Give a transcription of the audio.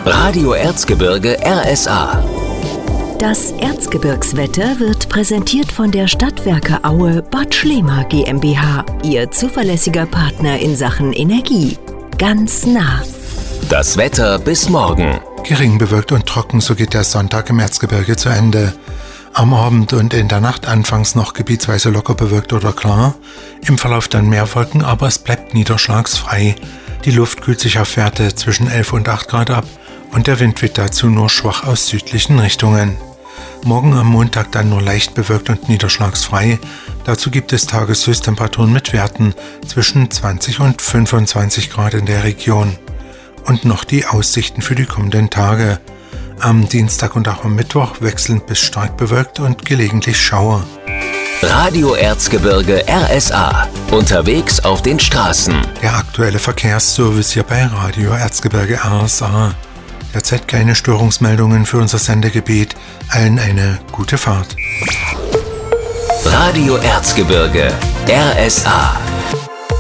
Radio Erzgebirge RSA. Das Erzgebirgswetter wird präsentiert von der Stadtwerke Aue Bad Schlema GmbH, Ihr zuverlässiger Partner in Sachen Energie. Ganz nah. Das Wetter bis morgen. Gering bewölkt und trocken, so geht der Sonntag im Erzgebirge zu Ende. Am Abend und in der Nacht anfangs noch gebietsweise locker bewölkt oder klar. Im Verlauf dann mehr Wolken, aber es bleibt niederschlagsfrei. Die Luft kühlt sich auf Werte zwischen 11 und 8 Grad ab und der Wind weht dazu nur schwach aus südlichen Richtungen. Morgen am Montag dann nur leicht bewölkt und niederschlagsfrei. Dazu gibt es Tageshöchsttemperaturen mit Werten zwischen 20 und 25 Grad in der Region. Und noch die Aussichten für die kommenden Tage. Am Dienstag und auch am Mittwoch wechselnd bis stark bewölkt und gelegentlich Schauer. Radio Erzgebirge RSA. Unterwegs auf den Straßen. Der aktuelle Verkehrsservice hier bei Radio Erzgebirge RSA. Derzeit keine Störungsmeldungen für unser Sendegebiet. Allen eine gute Fahrt. Radio Erzgebirge RSA.